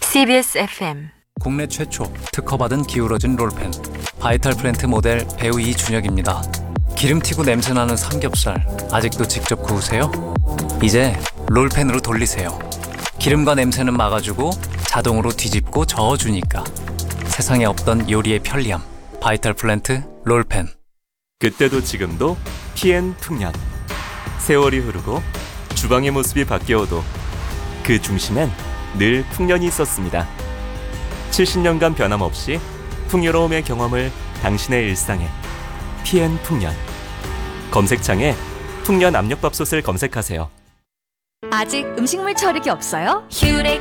CBS FM 국내 최초 특허받은 기울어진 롤펜 바이탈 플랜트 모델 배우 이준혁입니다. 기름 튀고 냄새나는 삼겹살 아직도 직접 구우세요? 이제 롤펜으로 돌리세요. 기름과 냄새는 막아주고 자동으로 뒤집고 저어주니까 세상에 없던 요리의 편리함 바이탈 플랜트 롤펜. 그때도 지금도 PN 풍년. 세월이 흐르고 주방의 모습이 바뀌어도 그 중심엔 늘 풍년이 있었습니다. 70년간 변함없이 풍요로움의 경험을 당신의 일상에 PN 풍년. 검색창에 풍년 압력밥솥을 검색하세요. 아직 음식물 처리기 없어요?